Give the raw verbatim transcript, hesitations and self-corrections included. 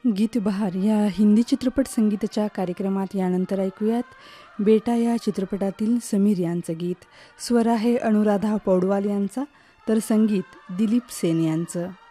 गीत बहार या हिंदी चित्रपट संगीताच्या कार्यक्रमात यानंतर ऐकूयात बेटा या चित्रपटातील समीर यांचं गीत. स्वर आहे अनुराधा पौडवाल यांचा, तर संगीत दिलीप सेन यांचं.